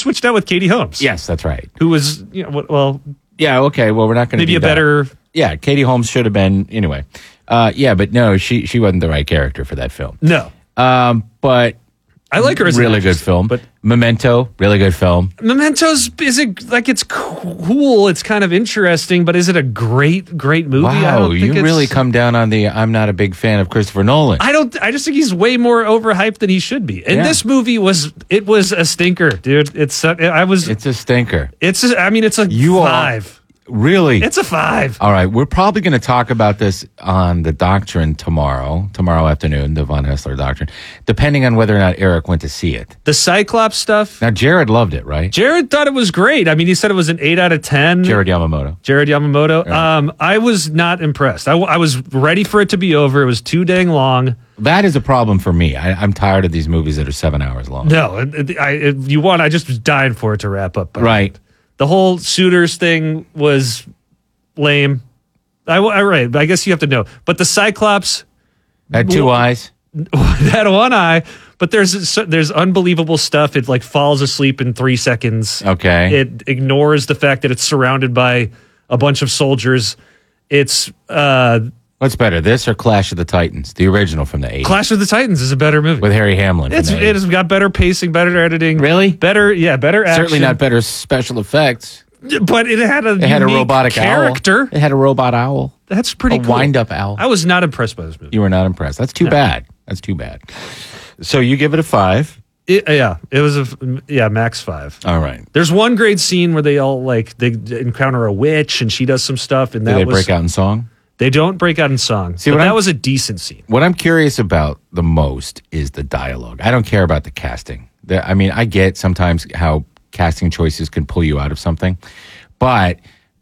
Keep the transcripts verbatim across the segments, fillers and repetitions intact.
switched out with Katie Holmes. Yes, that's right. Who was, you know, well, yeah, okay. Well, we're not going to maybe a that. better. Yeah, Katie Holmes should have been anyway. Uh, yeah, but no, she she wasn't the right character for that film. No, um, but I like her as really an good actress, film. but Memento, really good film. Memento's is it like it's cool? It's kind of interesting, but is it a great great movie? I Wow, don't think you it's, really come down on the. I'm not a big fan of Christopher Nolan. I don't. I just think he's way more overhyped than he should be. And Yeah. this movie was it was a stinker, dude. It's uh, I was. It's a stinker. It's. A, I mean, it's a You are- five. Really? It's a five. All right, we're probably going to talk about this on the Doctrine tomorrow, tomorrow afternoon, the Von Hessler Doctrine, depending on whether or not Eric went to see it. The Cyclops stuff. Now, Jared loved it, right? Jared thought it was great. I mean, he said it was an eight out of ten. Jared Yamamoto. Jared Yamamoto. Um, I was not impressed. I, w- I was ready for it to be over. It was too dang long. That is a problem for me. I, I'm tired of these movies that are seven hours long. No, it- it- I, if you want, I just was dying for it to wrap up. Right. The whole suitors thing was lame. I, I right. I guess you have to know. But the Cyclops Had two eyes. had one eye. But there's there's unbelievable stuff. It like falls asleep in three seconds. Okay. It ignores the fact that it's surrounded by a bunch of soldiers. It's uh, What's better, this or Clash of the Titans, the original from the eighties? Clash of the Titans is a better movie. With Harry Hamlin. from It's the it eighties. has got better pacing, better editing. Really? Better, yeah, better action. Certainly not better special effects. But it had a It had a unique robotic character. owl. It had a robot owl. That's pretty a cool. wind-up owl. I was not impressed by this movie. You were not impressed. That's too No. bad. That's too bad. So you give it a five. It, yeah, it was a yeah max five. All right. There's one great scene where they all like they encounter a witch and she does some stuff and Do that they was break out in song? they don't break out in song. See, but what that I'm- was a decent scene. What I'm curious about the most is the dialogue. I don't care about the casting. The, I mean, I get sometimes how casting choices can pull you out of something, but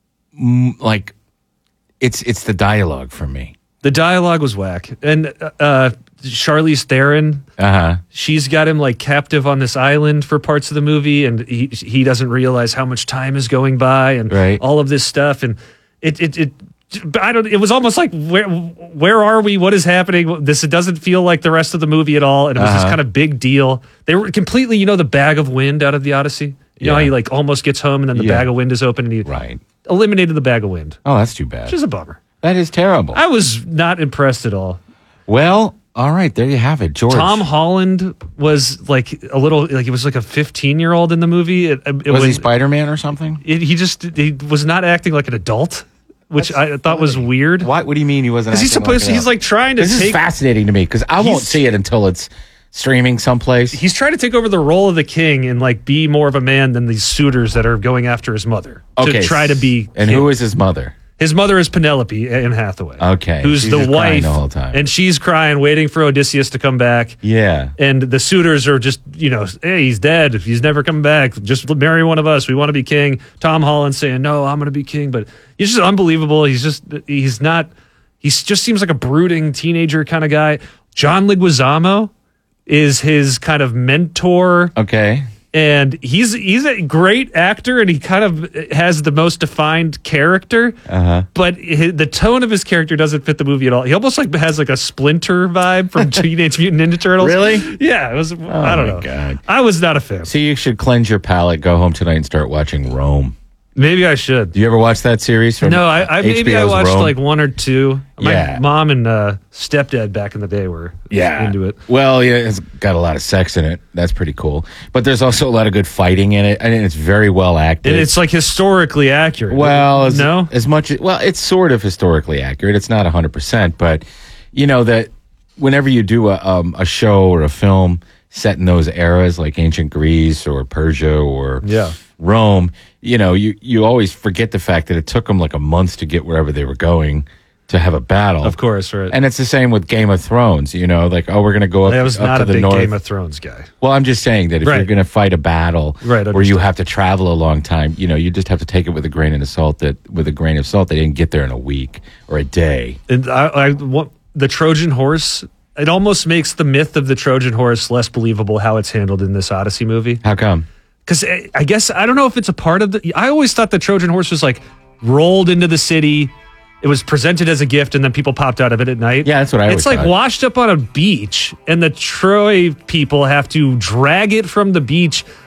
mm, like, it's it's the dialogue for me. The dialogue was whack, and uh, Charlize Theron, Uh huh. she's got him like captive on this island for parts of the movie, and he he doesn't realize how much time is going by, and Right. all of this stuff, and it it it. I don't. It was almost like where where are we? What is happening? This it doesn't feel like the rest of the movie at all, and it was this Uh-huh. kind of big deal. They were completely, you know, the bag of wind out of the Odyssey. You know how Yeah. he like almost gets home, and then the Yeah. bag of wind is open, and he Right. eliminated the bag of wind, Oh, that's too bad. which is a bummer. That is terrible. I was not impressed at all. Well, all right, there you have it, George. Tom Holland was like a little like he was like a fifteen year old in the movie. It, it, was he when- Spider Man or something? it- he just he was not acting like an adult, which That's I thought was funny. weard. What? What do you mean he wasn't? Because he's acting supposed to, like he's like trying to This take is fascinating to me because I won't He's- see it until it's streaming someplace. he's trying to take over the role of the king and like be more of a man than these suitors that are going after his mother Okay. to try to be. And king. who is his mother? His mother is Penelope Anne Hathaway. Okay. who's She's the just crying wife the whole time. and she's crying, waiting for Odysseus to come back. Yeah. And the suitors are just, you know, hey, he's dead. He's never coming back. Just marry one of us. We want to be king. Tom Holland saying, no, I'm going to be king. But he's just unbelievable. He's just, he's not, he just seems like a brooding teenager kind of guy. John Leguizamo is his kind of mentor. Okay. And he's he's a great actor, and he kind of has the most defined character. Uh-huh. But his, the tone of his character doesn't fit the movie at all. He almost like has like a Splinter vibe from Teenage Mutant Ninja Turtles. Really? Yeah. It was. I don't my know. God. I was not a fan. So you should cleanse your palate, go home tonight and start watching Rome. Maybe I should. Do you ever watch that series? From No, I, I maybe I H B O's watched Rome? like one or two. My Yeah. mom and uh, stepdad back in the day were yeah. into it. Well, yeah, it's got a lot of sex in it. That's pretty cool. But there's also a lot of good fighting in it, and it's very well acted. And it's like historically accurate. Well, as, no, as much as, well, it's sort of historically accurate. It's not one hundred percent, but you know that whenever you do a, um, a show or a film set in those eras, like ancient Greece or Persia or Yeah. Rome, you know, you, you always forget the fact that it took them like a month to get wherever they were going to have a battle. of course, right. And it's the same with Game of Thrones, you know, like, oh, we're going to go up, I was up not to a the big north. Game of Thrones guy. Well, I'm just saying that if Right. you're going to fight a battle Right, where you understood. have to travel a long time, you know, you just have to take it with a grain of salt. That with a grain of salt, they didn't get there in a week or a day. And I, I what, the Trojan horse. It almost makes the myth of the Trojan horse less believable how it's handled in this Odyssey movie. How come? Because I guess I don't know if it's a part of the. I always thought the Trojan horse was like rolled into the city. It was presented as a gift, and then people popped out of it at night. Yeah, that's what I always It's like thought. washed up on a beach, and the Troy people have to drag it from the beach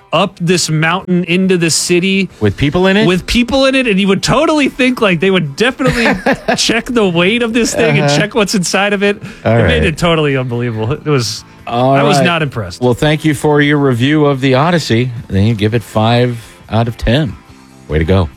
up this mountain into the city with people in it. With people in it, and you would totally think like they would definitely check the weight of this thing uh-huh. and check what's inside of it. All it right. made it totally unbelievable. It was. All I was right. not impressed. Well, thank you for your review of the Odyssey. Then you give it five out of ten. Way to go.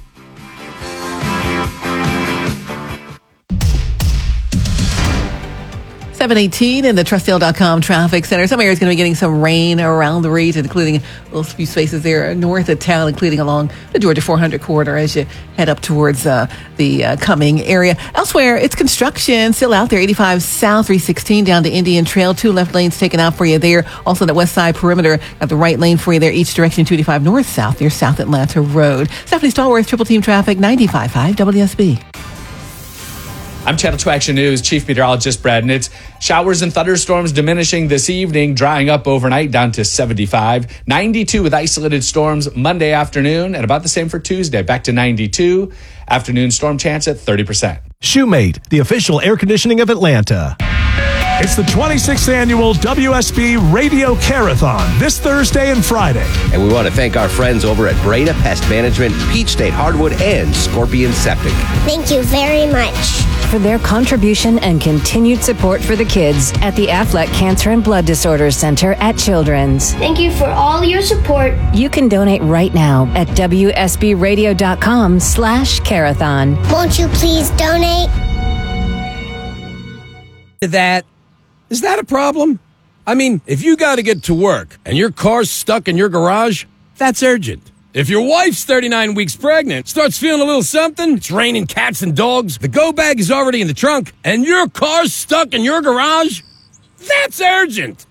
seven eighteen in the Trustdale dot com traffic center. Some areas going to be getting some rain around the region, including a little few spaces there north of town, including along the Georgia four hundred corridor as you head up towards uh, the uh, coming area. Elsewhere, it's construction still out there. eighty-five South, three sixteen down to Indian Trail. Two left lanes taken out for you there. Also, the west side perimeter, got the right lane for you there. Each direction, two eighty-five North South near South Atlanta Road. Stephanie Stallworth, Triple Team Traffic, ninety-five point five W S B. I'm Channel two Action News Chief Meteorologist Brad Nitz. Showers and thunderstorms diminishing this evening, drying up overnight down to seventy-five. ninety-two with isolated storms Monday afternoon, and about the same for Tuesday. Back to ninety-two. Afternoon storm chance at thirty percent. Shoemate, the official air conditioning of Atlanta. It's the twenty-sixth annual W S B Radio Carathon this Thursday and Friday. And we want to thank our friends over at Breda Pest Management, Peach State Hardwood, and Scorpion Septic. Thank you very much for their contribution and continued support for the kids at the Aflac Cancer and Blood Disorders Center at Children's. Thank you for all your support. You can donate right now at W S B radio dot com slash carathon. Won't you please donate? That is that a problem? I mean, if you got to get to work and your car's stuck in your garage, that's urgent. If your wife's thirty-nine weeks pregnant, starts feeling a little something, it's raining cats and dogs, the go bag is already in the trunk, and your car's stuck in your garage, that's urgent.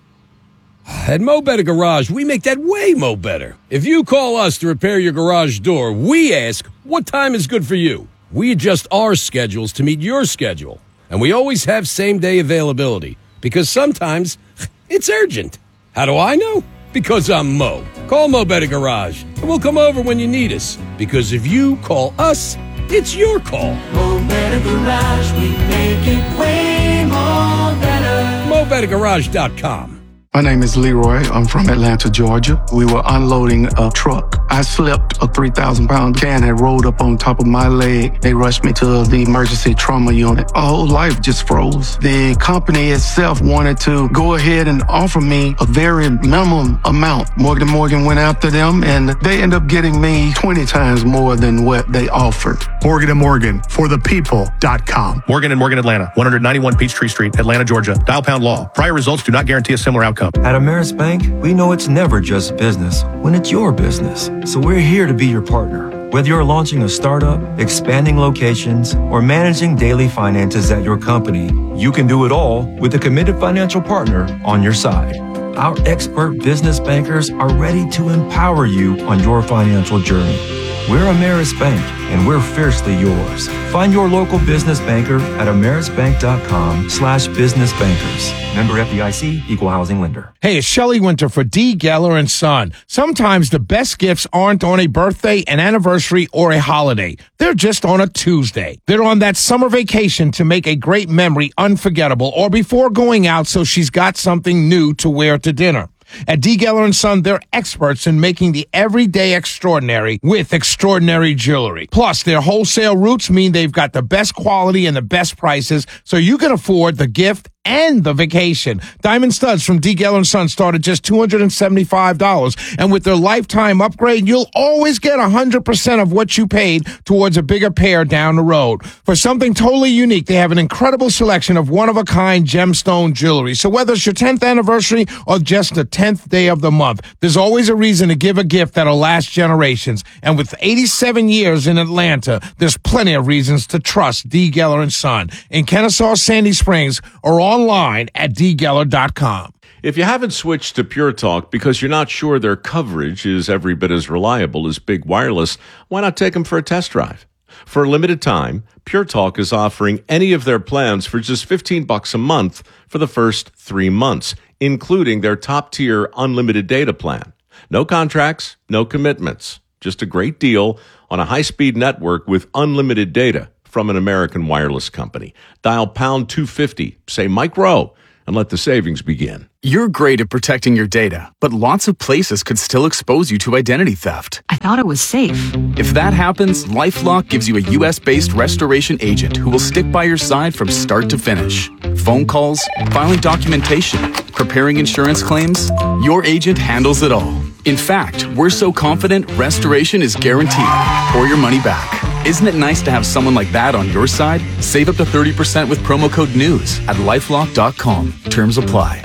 At Mo Better Garage, we make that way mo better. If you call us to repair your garage door, we ask, what time is good for you? We adjust our schedules to meet your schedule. And we always have same-day availability, because sometimes it's urgent. How do I know? Because I'm Mo. Call Mo Better Garage, and we'll come over when you need us. Because if you call us, it's your call. Mo Better Garage, we make it way more better. Mo Better Garage dot com. My name is Leroy. I'm from Atlanta, Georgia. We were unloading a truck. I slipped. A three thousand pound can had rolled up on top of my leg. They rushed me to the emergency trauma unit. My whole life just froze. The company itself wanted to go ahead and offer me a very minimum amount. Morgan and Morgan went after them, and they ended up getting me twenty times more than what they offered. Morgan and Morgan, for the people dot com. Morgan and Morgan Atlanta, one ninety-one Peachtree Street, Atlanta, Georgia. Dial pound law. Prior results do not guarantee a similar outcome. At Ameris Bank, we know it's never just business when it's your business. So we're here to be your partner. Whether you're launching a startup, expanding locations, or managing daily finances at your company, you can do it all with a committed financial partner on your side. Our expert business bankers are ready to empower you on your financial journey. We're Ameris Bank, and we're fiercely yours. Find your local business banker at amerisbank.com slash business bankers. Member F D I C, Equal Housing Lender. Hey, it's Shelley Winter for D. Geller and Son. Sometimes the best gifts aren't on a birthday, an anniversary, or a holiday. They're just on a Tuesday. They're on that summer vacation to make a great memory unforgettable, or before going out so she's got something new to wear to dinner. At D. Geller and Son, they're experts in making the everyday extraordinary with extraordinary jewelry. Plus, their wholesale routes mean they've got the best quality and the best prices, so you can afford the gift and the vacation. Diamond studs from D. Geller and Son start at just two hundred seventy-five dollars. And with their lifetime upgrade, you'll always get one hundred percent of what you paid towards a bigger pair down the road. For something totally unique, they have an incredible selection of one-of-a-kind gemstone jewelry. So whether it's your tenth anniversary or just the tenth day of the month, there's always a reason to give a gift that'll last generations. And with eighty-seven years in Atlanta, there's plenty of reasons to trust D. Geller and Son in Kennesaw, Sandy Springs, or online at d geller dot com. If you haven't switched to Pure Talk because you're not sure their coverage is every bit as reliable as Big Wireless, why not take them for a test drive? For a limited time, Pure Talk is offering any of their plans for just fifteen bucks a month for the first three months, including their top-tier unlimited data plan. No contracts, no commitments, just a great deal on a high-speed network with unlimited data from an American wireless company. Dial pound two fifty, say Mike Rowe, and let the savings begin. You're great at protecting your data, but lots of places could still expose you to identity theft. I thought it was safe. If that happens, LifeLock gives you a U S-based restoration agent who will stick by your side from start to finish. Phone calls, filing documentation, preparing insurance claims, your agent handles it all. In fact, we're so confident restoration is guaranteed or your money back. Isn't it nice to have someone like that on your side? Save up to thirty percent with promo code NEWS at lifelock dot com. Terms apply.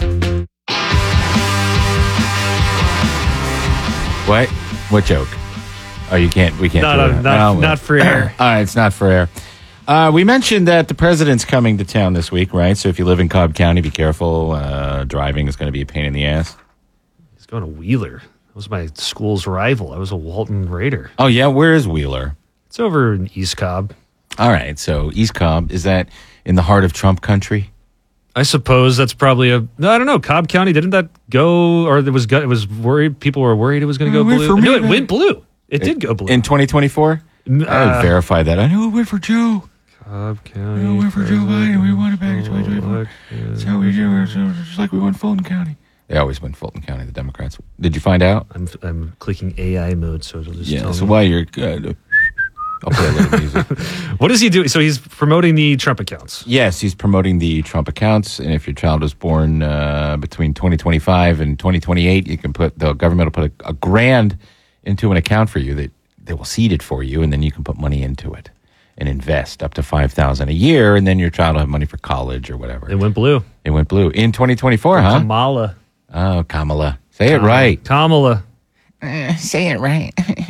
What? What joke? Oh, you can't. We can't. Not, do a, it. not, No, not for air. All right, it's not for air. Uh, we mentioned that the president's coming to town this week, right? So if you live in Cobb County, be careful. Uh, driving is going to be a pain in the ass. He's going to Wheeler. That was my school's rival. I was a Walton Raider. Oh, yeah? Where is Wheeler? It's over in East Cobb. All right. So East Cobb, is that in the heart of Trump country? I suppose that's probably a. No, I don't know. Cobb County, didn't that go, or there was it was worried. People were worried it was going to Uh, go wait blue. for me, No, it man. went blue. It, did go blue In twenty twenty-four? I would Uh, verify that. I know it went for Joe. Cobb County. I know it went for Joe Biden. We won it back in twenty twenty-four. That's how we do it. It's just like we won Fulton County. They always win Fulton County, the Democrats. Did you find out? I'm I'm clicking A I mode, so it'll just Yeah, tell so me. while you're good, I'll play a little music. What is he doing? So he's promoting the Trump accounts. Yes, he's promoting the Trump accounts, and if your child was born uh, between twenty twenty-five and twenty twenty-eight, you can put the government will put a, a grand into an account for you that they will seed it for you, and then you can put money into it and invest up to five thousand a year, and then your child will have money for college or whatever. It went blue. It went blue in twenty twenty-four, huh? Kamala. Oh, Kamala, say it Kamala. right. Kamala. Uh, say it right.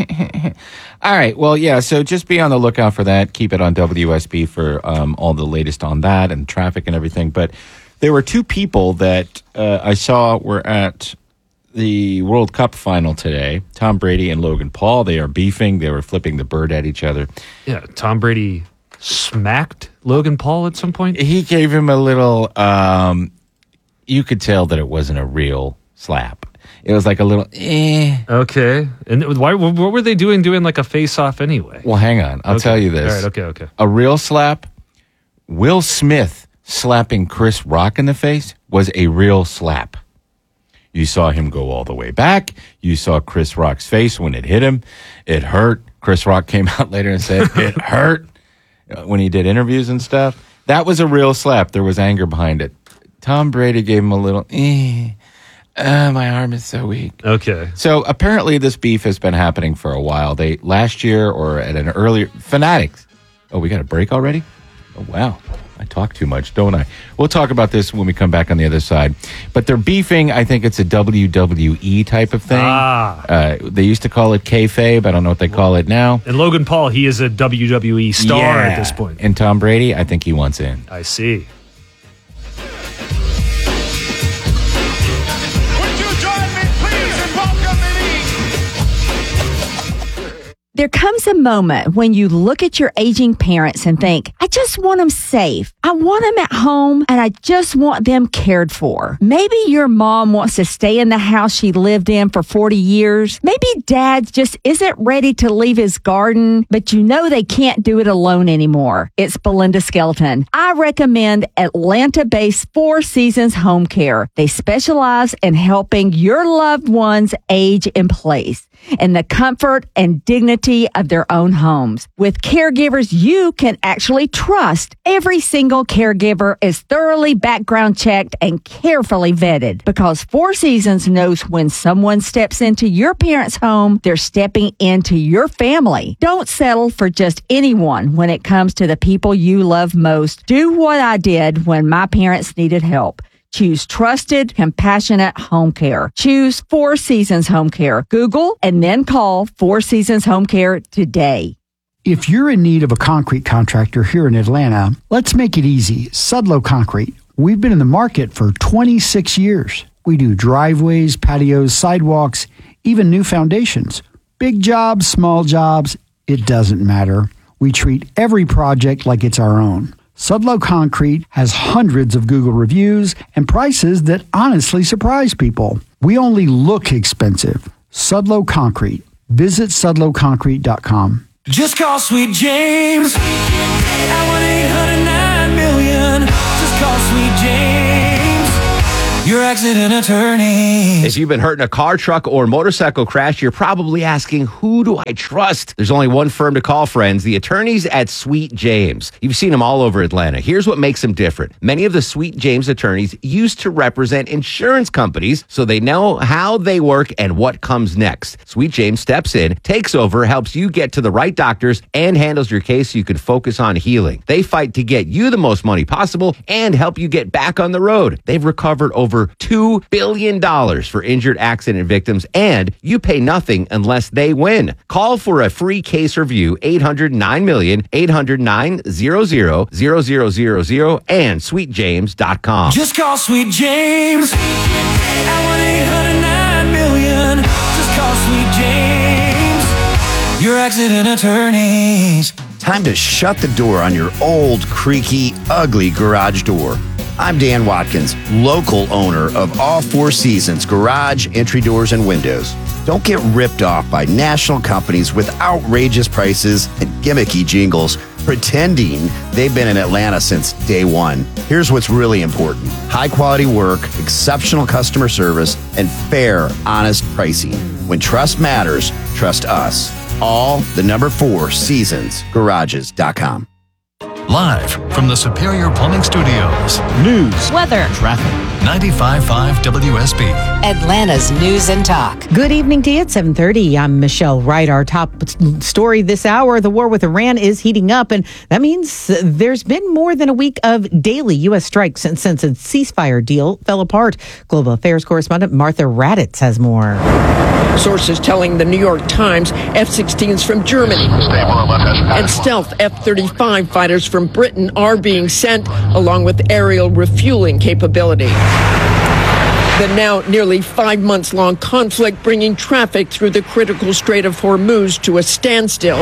All right. Well, yeah. So just be on the lookout for that. Keep it on W S B for um, all the latest on that and traffic and everything. But there were two people that uh, I saw were at the World Cup final today. Tom Brady and Logan Paul. They are beefing. They were flipping the bird at each other. Yeah, Tom Brady smacked Logan Paul at some point. He gave him a little. Um, you could tell that it wasn't a real slap. It was like a little. Eh. Okay, and why? What were they doing? Doing like a face-off anyway? Well, hang on. I'll Okay. tell you this. All right. Okay. Okay. A real slap. Will Smith slapping Chris Rock in the face was a real slap. You saw him go all the way back. You saw Chris Rock's face when it hit him. It hurt. Chris Rock came out later and said it hurt when he did interviews and stuff. That was a real slap. There was anger behind it. Tom Brady gave him a little, eh, uh, my arm is so weak. Okay. So apparently this beef has been happening for a while. They last year or at an earlier Fanatics. Oh, we got a break already? Oh, wow. I talk too much, don't I? We'll talk about this when we come back on the other side. But they're beefing. I think it's a W W E type of thing. Ah. Uh, they used to call it kayfabe. I don't know what they call it now. And Logan Paul, he is a W W E star Yeah. at this point. And Tom Brady, I think he wants in. I see. There comes a moment when you look at your aging parents and think, I just want them safe. I want them at home and I just want them cared for. Maybe your mom wants to stay in the house she lived in for forty years. Maybe dad just isn't ready to leave his garden, but you know they can't do it alone anymore. It's Belinda Skelton. I recommend Atlanta-based Four Seasons Home Care. They specialize in helping your loved ones age in place in the comfort and dignity of their own homes. With caregivers you can actually trust, every single caregiver is thoroughly background checked and carefully vetted because Four Seasons knows when someone steps into your parents' home, they're stepping into your family. Don't settle for just anyone when it comes to the people you love most. Do what I did when my parents needed help. Choose trusted, compassionate home care. Choose Four Seasons Home Care. Google and then call Four Seasons Home Care today. If you're in need of a concrete contractor here in Atlanta, let's make it easy. Sudlow Concrete. We've been in the market for twenty-six years. We do driveways, patios, sidewalks, even new foundations. Big jobs, small jobs, it doesn't matter. We treat every project like it's our own. Sudlow Concrete has hundreds of Google reviews and prices that honestly surprise people. We only look expensive. Sudlow Concrete. Visit sudlow concrete dot com. Just call Sweet James at one eight hundred nine million. Just call Sweet James. Your accident attorney. If you've been hurt in a car, truck, or motorcycle crash, you're probably asking, who do I trust? There's only one firm to call, friends, the attorneys at Sweet James. You've seen them all over Atlanta. Here's what makes them different. Many of the Sweet James attorneys used to represent insurance companies, so they know how they work and what comes next. Sweet James steps in, takes over, helps you get to the right doctors, and handles your case so you can focus on healing. They fight to get you the most money possible and help you get back on the road. They've recovered over two billion dollars for injured accident victims, and you pay nothing unless they win. Call for a free case review, eight hundred nine million, eight hundred nine hundred, zero zero zero zero, and sweet james dot com. Just call Sweet James at one eight hundred nine million. Just call Sweet James, your accident attorneys. Time to shut the door on your old, creaky, ugly garage door. I'm Dan Watkins, local owner of All Four Seasons Garage, Entry Doors, and Windows. Don't get ripped off by national companies with outrageous prices and gimmicky jingles pretending they've been in Atlanta since day one. Here's what's really important. High quality work, exceptional customer service, and fair, honest pricing. When trust matters, trust us. All the number four seasons garages dot com. Live from the Superior Plumbing Studios. News, weather, traffic. ninety-five point five W S B. Atlanta's News and Talk. Good evening to you at seven thirty. I'm Michelle Wright. Our top story this hour, the war with Iran is heating up, and that means there's been more than a week of daily U S strikes since, since a ceasefire deal fell apart. Global Affairs correspondent Martha Raddatz has more. Sources telling the New York Times F sixteens from Germany and stealth F thirty-five fighters from Britain are being sent, along with aerial refueling capability. The now nearly five months long conflict bringing traffic through the critical Strait of Hormuz to a standstill.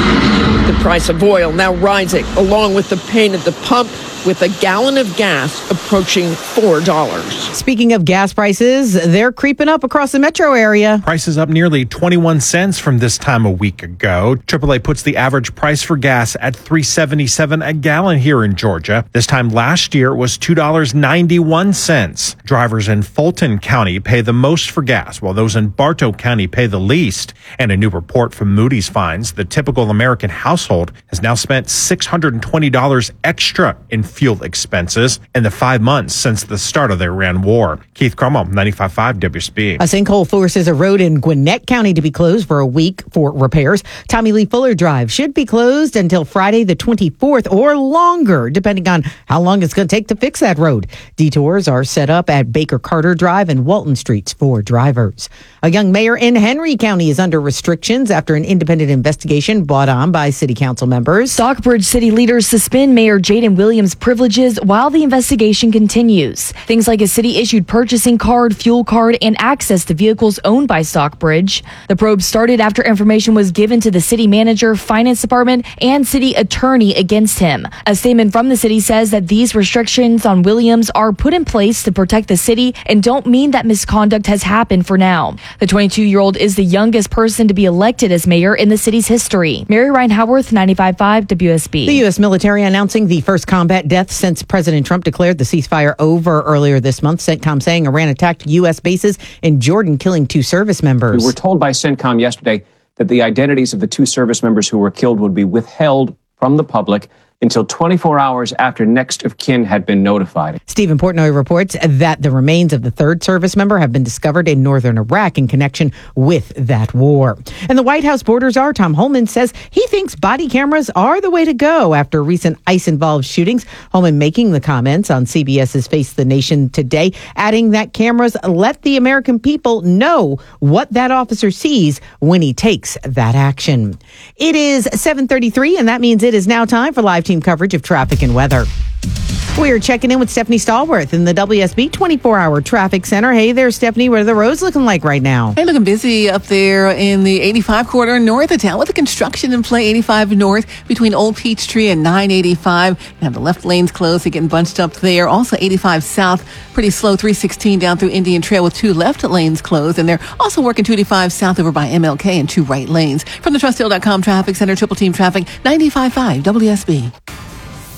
The price of oil now rising, along with the pain at the pump, with a gallon of gas approaching four dollars. Speaking of gas prices, they're creeping up across the metro area. Prices up nearly twenty-one cents from this time a week ago. triple A puts the average price for gas at three seventy-seven a gallon here in Georgia. This time last year it was two dollars and ninety-one cents. Drivers in Fulton County pay the most for gas, while those in Bartow County pay the least. And a new report from Moody's finds the typical American household has now spent six hundred twenty dollars extra in fuel expenses in the five months since the start of the Iran war. Keith Cromwell, ninety-five point five W S B. A sinkhole forces a road in Gwinnett County to be closed for a week for repairs. Tommy Lee Fuller Drive should be closed until Friday the twenty-fourth or longer, depending on how long it's going to take to fix that road. Detours are set up at Baker Carter Drive and Walton Streets for drivers. A young mayor in Henry County is under restrictions after an independent investigation brought on by city council members. Stockbridge city leaders suspend Mayor Jaden Williams' privileges while the investigation continues. Things like a city-issued purchasing card, fuel card, and access to vehicles owned by Stockbridge. The probe started after information was given to the city manager, finance department, and city attorney against him. A statement from the city says that these restrictions on Williams are put in place to protect the city and don't mean that misconduct has happened for now. The twenty-two-year-old is the youngest person to be elected as mayor in the city's history. Mary Ryan Howarth, ninety-five point five W S B. The U S military announcing the first combat death since President Trump declared the ceasefire over earlier this month. CENTCOM saying Iran attacked U S bases in Jordan, killing two service members. We were told by CENTCOM yesterday that the identities of the two service members who were killed would be withheld from the public until twenty-four hours after next of kin had been notified. Stephen Portnoy reports that the remains of the third service member have been discovered in northern Iraq in connection with that war. And the White House border czar, Tom Homan, says he thinks body cameras are the way to go after recent ICE-involved shootings. Homan making the comments on CBS's Face the Nation today, adding that cameras let the American people know what that officer sees when he takes that action. It is seven thirty-three, and that means it is now time for live team coverage of traffic and weather. We're checking in with Stephanie Stallworth in the W S B twenty-four hour traffic center. Hey there, Stephanie. What are the roads looking like right now? Hey, looking busy up there in the eighty-five corridor north of town with the construction in play. eighty-five north between Old Peachtree and nine eighty-five. You have the left lanes closed. They're getting bunched up there. Also eighty-five south, pretty slow. three sixteen down through Indian Trail with two left lanes closed. And they're also working two eighty-five south over by M L K and two right lanes. From the Trust Hill dot com Traffic Center, Triple Team Traffic, ninety-five point five W S B.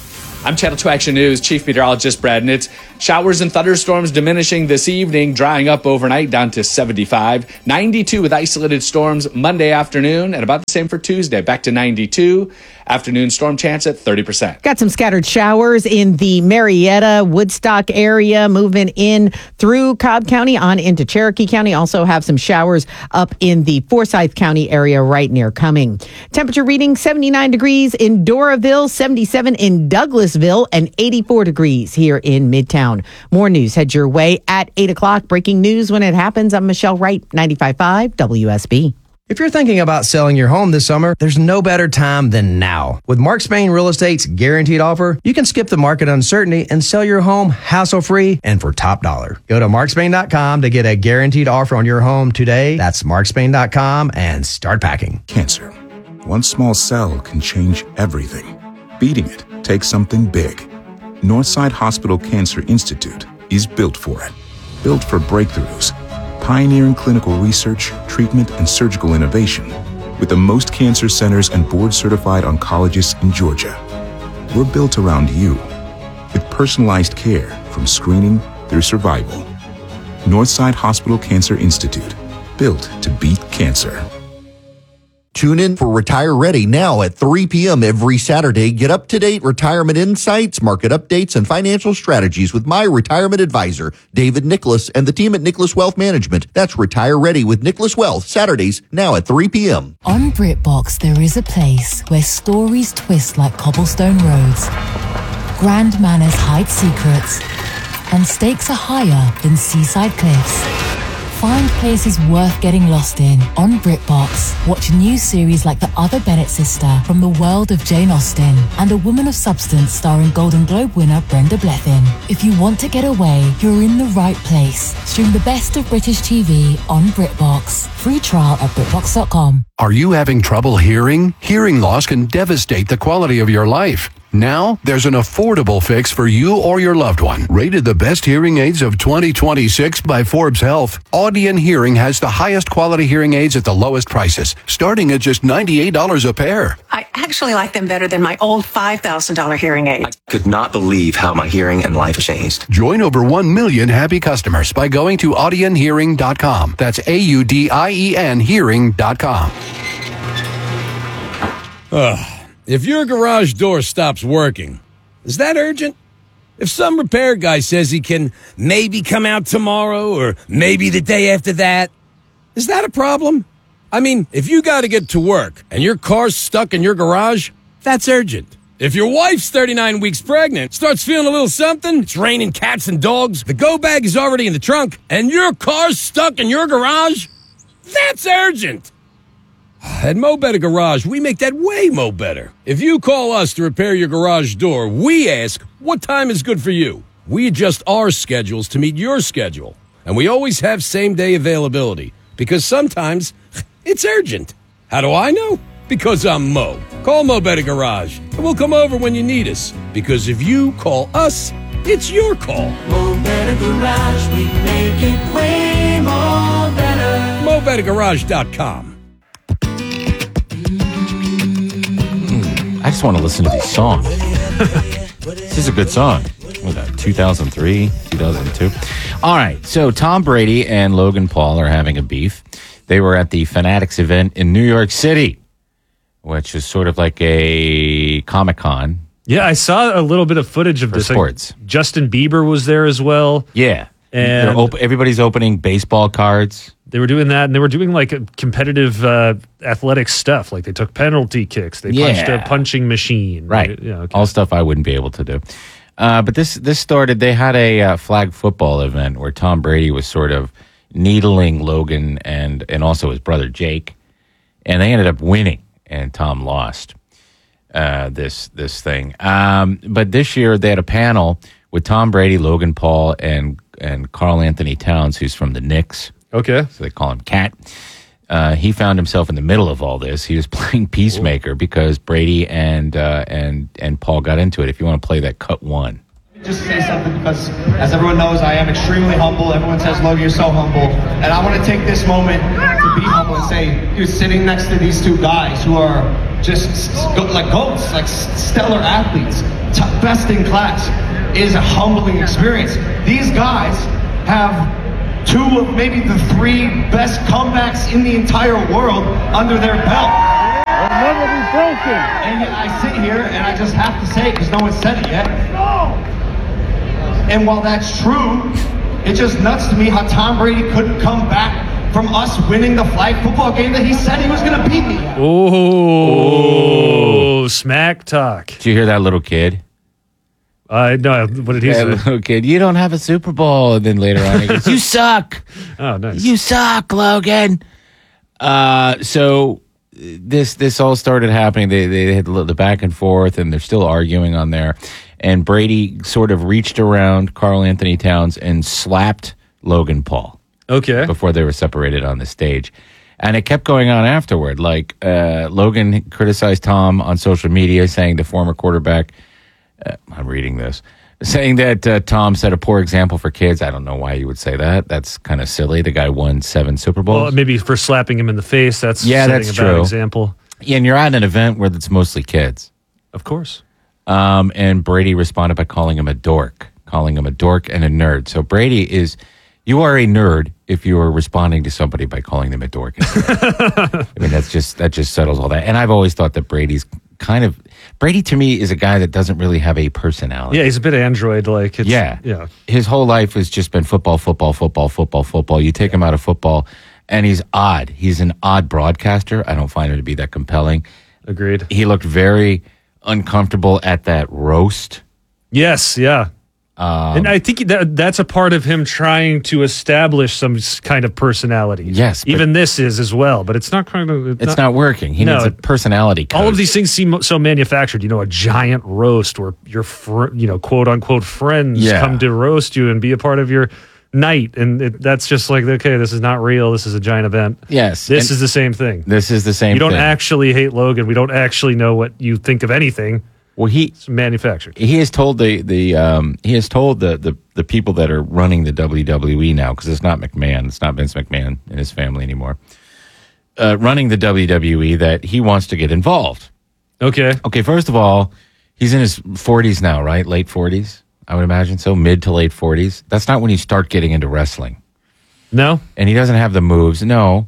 I'm Channel two Action News Chief Meteorologist Brad Nitz. Showers and thunderstorms diminishing this evening, drying up overnight down to seventy-five. ninety-two with isolated storms Monday afternoon, and about the same for Tuesday, back to ninety-two. Afternoon storm chance at thirty percent. Got some scattered showers in the Marietta, Woodstock area, moving in through Cobb County on into Cherokee County. Also have some showers up in the Forsyth County area right near Cumming. Temperature reading seventy-nine degrees in Doraville, seventy-seven in Douglasville, and eighty-four degrees here in Midtown. More news heads your way at eight o'clock. Breaking news when it happens. I'm Michelle Wright, ninety-five point five W S B. If you're thinking about selling your home this summer, there's no better time than now. With Mark Spain Real Estate's guaranteed offer, you can skip the market uncertainty and sell your home hassle-free and for top dollar. Go to mark spain dot com to get a guaranteed offer on your home today. That's mark spain dot com and start packing. Cancer. One small cell can change everything. Beating it takes something big. Northside Hospital Cancer Institute is built for it. Built for breakthroughs. Pioneering clinical research, treatment, and surgical innovation with the most cancer centers and board-certified oncologists in Georgia. We're built around you with personalized care from screening through survival. Northside Hospital Cancer Institute, built to beat cancer. Tune in for Retire Ready now at three p.m. every Saturday. Get up-to-date retirement insights, market updates, and financial strategies with my retirement advisor, David Nicholas, and the team at Nicholas Wealth Management. That's Retire Ready with Nicholas Wealth, Saturdays now at three p.m. On BritBox, there is a place where stories twist like cobblestone roads, grand manners hide secrets, and stakes are higher than seaside cliffs. Find places worth getting lost in on BritBox. Watch new series like The Other Bennett Sister from the world of Jane Austen and A Woman of Substance starring Golden Globe winner Brenda Blethyn. If you want to get away, you're in the right place. Stream the best of British T V on BritBox. Free trial at britbox dot com. Are you having trouble hearing? Hearing loss can devastate the quality of your life. Now, there's an affordable fix for you or your loved one. Rated the best hearing aids of twenty twenty-six by Forbes Health, Audion Hearing has the highest quality hearing aids at the lowest prices, starting at just ninety-eight dollars a pair. I actually like them better than my old five thousand dollars hearing aid. I could not believe how my hearing and life changed. Join over one million happy customers by going to audion hearing dot com. That's A U D I E N hearing dot com. Ugh. If your garage door stops working, is that urgent? If some repair guy says he can maybe come out tomorrow or maybe the day after that, is that a problem? I mean, if you got to get to work and your car's stuck in your garage, that's urgent. If your wife's thirty-nine weeks pregnant, starts feeling a little something, it's raining cats and dogs, the go bag is already in the trunk, and your car's stuck in your garage, that's urgent. At Mo Better Garage, we make that way mo better. If you call us to repair your garage door, we ask, what time is good for you? We adjust our schedules to meet your schedule. And we always have same-day availability, because sometimes it's urgent. How do I know? Because I'm Mo. Call Mo Better Garage, and we'll come over when you need us. Because if you call us, it's your call. Mo Better Garage, we make it way more better. mo better garage dot com. I just want to listen to these songs. This is a good song. What was that, two thousand three, two thousand two? All right, so Tom Brady and Logan Paul are having a beef. They were at the Fanatics event in New York City, which is sort of like a Comic-Con. Yeah, I saw a little bit of footage of for this. sports. Like, Justin Bieber was there as well. Yeah. And They're op- everybody's opening baseball cards. They were doing that, and they were doing like a competitive uh, athletic stuff. Like they took penalty kicks. They punched Yeah. a punching machine. Right. Yeah, okay. All stuff I wouldn't be able to do. Uh, but this this started, they had a uh, flag football event where Tom Brady was sort of needling Logan and, and also his brother Jake. And they ended up winning, and Tom lost uh, this this thing. Um, but this year they had a panel with Tom Brady, Logan Paul, and, and Karl Anthony Towns, who's from the Knicks. Okay. So they call him Cat. Uh, he found himself in the middle of all this. He was playing peacemaker because Brady and uh, and and Paul got into it. If you want to play that cut one. Just say something because, as everyone knows, I am extremely humble. Everyone says, Logan, you're so humble. And I want to take this moment to be humble and say, you're sitting next to these two guys who are just like goats, like stellar athletes, t- best in class. It is a humbling experience. These guys have two of maybe the three best comebacks in the entire world under their belt. They'll never be broken. And yet I sit here and I just have to say it because no one said it yet. And while that's true, it's just nuts to me how Tom Brady couldn't come back from us winning the flag football game that he said he was going to beat me at. Oh, smack talk. Did you hear that little kid? I uh, no. What did he that say? Little kid, you don't have a Super Bowl. And then later on, he goes, "You suck. Oh, nice. You suck, Logan." Uh, so this this all started happening. They they had the back and forth, and they're still arguing on there. And Brady sort of reached around Karl Anthony Towns and slapped Logan Paul. Okay. Before they were separated on the stage. And it kept going on afterward. Like, uh, Logan criticized Tom on social media, saying the former quarterback, uh, I'm reading this, saying that uh, Tom set a poor example for kids. I don't know why you would say that. That's kind of silly. The guy won seven Super Bowls. Well, maybe for slapping him in the face. That's yeah, setting that's a bad true. example. Yeah, and you're at an event where it's mostly kids. Of course. Um, and Brady responded by calling him a dork, calling him a dork and a nerd. So Brady is, you are a nerd if you are responding to somebody by calling them a dork. I mean, that's just, that just settles all that. And I've always thought that Brady's kind of, Brady to me is a guy that doesn't really have a personality. Yeah, he's a bit android-like. It's, yeah. Yeah. His whole life has just been football, football, football, football, football. You take him out of football and he's odd. He's an odd broadcaster. I don't find him to be that compelling. Agreed. He looked very uncomfortable at that roast. Yes, yeah. Um, and I think that that's a part of him trying to establish some s- kind of personality. Yes. Even this is as well, but it's not kind of. It's, it's not, not working. He no, needs a personality code. All of these things seem so manufactured. You know, a giant roast where your, fr- you know, quote unquote friends Yeah. come to roast you and be a part of your night. And it, that's just like, okay, this is not real. This is a giant event. Yes. This and is the same thing. This is the same You don't thing. actually hate Logan. We don't actually know what you think of anything. Well, he it's manufactured. He has told the the um, he has told the, the the people that are running the W W E now, because it's not McMahon, it's not Vince McMahon and his family anymore. Uh, running the W W E, that he wants to get involved. Okay. Okay. First of all, he's in his forties now, right? Late forties, I would imagine so, mid to late forties. That's not when you start getting into wrestling. No. And he doesn't have the moves. No.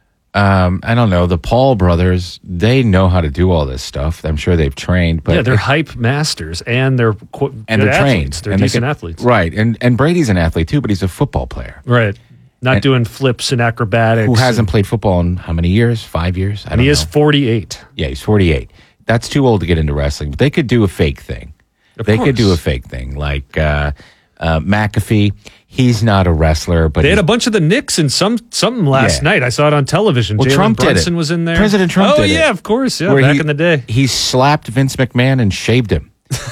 Um, I don't know. The Paul brothers, they know how to do all this stuff. I'm sure they've trained, but yeah, they're hype masters and they're qu- and good they're trained. athletes. They're and they decent can- athletes, right? And and Brady's an athlete too, but he's a football player, right? Not And- doing flips and acrobatics. who hasn't played football in how many years? Five years? I And don't he know. is forty-eight. Yeah, he's forty-eight. That's too old to get into wrestling. But they could do a fake thing. Of they could do a course. fake thing, like uh, uh, McAfee. He's not a wrestler, but They had he's- a bunch of the Knicks in some something last Yeah. night. I saw it on television. Well, Jalen Trump did it. Brunson was in there. President Trump Oh did it. yeah, of course. Yeah, where back he- in the day. he slapped Vince McMahon and shaved him.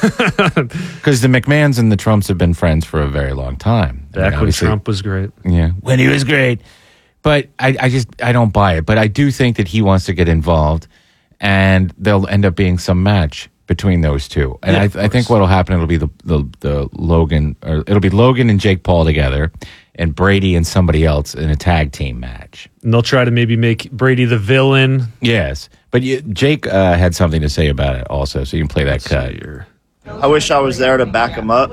Because the McMahons and the Trumps have been friends for a very long time. I mean, Back when obviously- Trump was great. Yeah, when he was great. But I, I just I don't buy it. But I do think that he wants to get involved, and there'll end up being some match between those two. And Yeah, I, of I think what'll happen, it'll be the, the the Logan, or it'll be Logan and Jake Paul together, and Brady and somebody else in a tag team match. And they'll try to maybe make Brady the villain. Yes, but you, Jake uh, had something to say about it also, so you can play that cut. I wish I was there to back him up.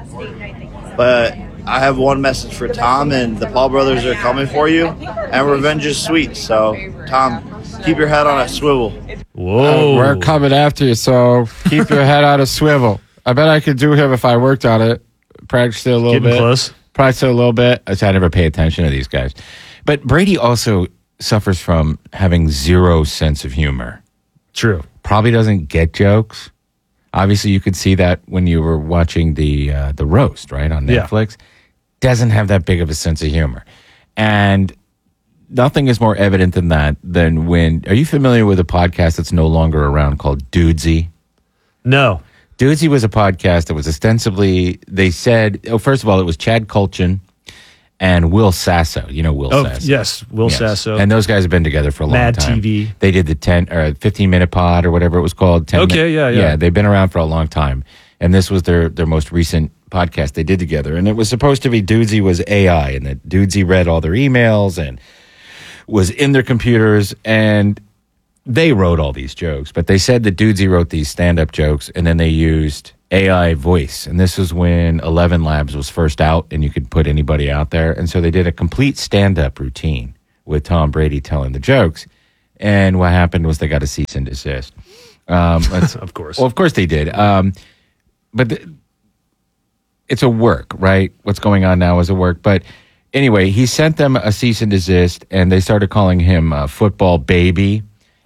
But I have one message for Tom, and the Paul brothers are coming for you, and revenge is sweet. So, Tom, keep your head on a swivel. Whoa. Uh, we're coming after you, so keep your head on a swivel. I bet I could do him if I worked on it. Practiced it a little Getting bit. close. Practiced it a little bit. I said I never pay attention to these guys. But Brady also suffers from having zero sense of humor. True. Probably doesn't get jokes. Obviously, you could see that when you were watching the uh, the roast, right, on Yeah. Netflix. Doesn't have that big of a sense of humor. And nothing is more evident than that than when, are you familiar with a podcast that's no longer around called Dudesy? No. Dudesy was a podcast that was ostensibly, they said, oh, first of all, it was Chad Kultgen and Will Sasso. You know Will Oh, Sasso. yes, Will Sasso. And those guys have been together for a long Mad time. T V. They did the ten or fifteen minute pod or whatever it was called. ten Okay, min- yeah, yeah. Yeah, they've been around for a long time. And this was their, their most recent podcast they did together, and it was supposed to be Dudesy was A I, and that Dudesy read all their emails and was in their computers, and they wrote all these jokes. But they said that Dudesy wrote these stand-up jokes, and then they used A I voice. And this was when Eleven Labs was first out, and you could put anybody out there. And so they did a complete stand-up routine with Tom Brady telling the jokes. And what happened was they got a cease and desist. Um, of course. Well, of course they did. Um, but the, it's a work, right? What's going on now is a work. But anyway, he sent them a cease and desist, and they started calling him uh, Football Baby.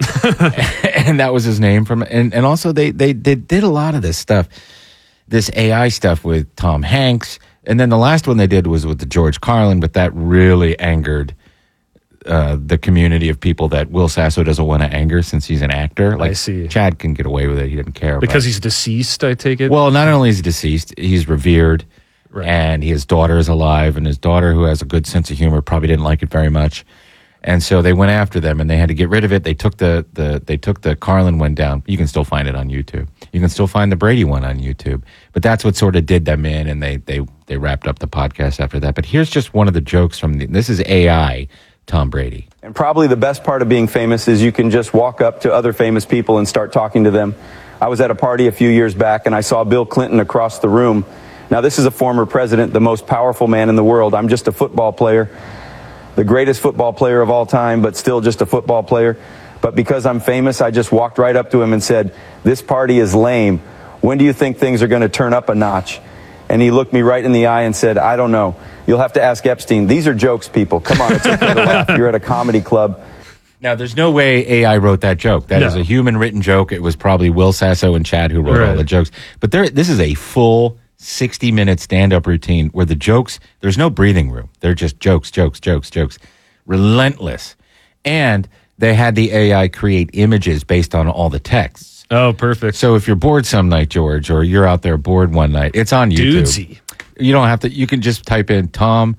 And that was his name from and, and also they, they they did a lot of this stuff, this A I stuff with Tom Hanks. And then the last one they did was with the George Carlin, but that really angered uh, the community of people that Will Sasso doesn't want to anger since he's an actor. Like, I see. Chad can get away with it. He didn't care. Because about he's deceased, I take it? Well, not only is he deceased, he's revered. Right. And his daughter is alive, and his daughter, who has a good sense of humor, probably didn't like it very much. And so they went after them, and they had to get rid of it. They took the, the they took the Carlin one down. You can still find it on YouTube. You can still find the Brady one on YouTube. But that's what sort of did them in, and they they they wrapped up the podcast after that. But here's just one of the jokes from the, this is A I Tom Brady. And probably the best part of being famous is you can just walk up to other famous people and start talking to them. I was at a party a few years back, and I saw Bill Clinton across the room. Now, this is a former president, the most powerful man in the world. I'm just a football player. The greatest football player of all time, but still just a football player. But because I'm famous, I just walked right up to him and said, "This party is lame. When do you think things are going to turn up a notch?" And he looked me right in the eye and said, "I don't know. You'll have to ask Epstein. These are jokes, people. Come on, it's okay to laugh. You're at a comedy club." Now, there's no way A I wrote that joke. That No. is a human written joke. It was probably Will Sasso and Chad who wrote all Right. the jokes. But there, this is a full sixty minute stand up routine where the jokes, there's no breathing room. They're just jokes, jokes, jokes, jokes. Relentless. And they had the A I create images based on all the texts. Oh, perfect. So if you're bored some night, George, or you're out there bored one night, it's on YouTube. Dudesy. You don't have to, you can just type in Tom